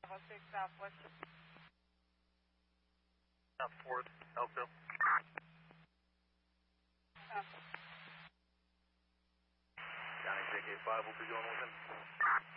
6 Southwest. South 4th, Elkville. County JK5 will be going with him.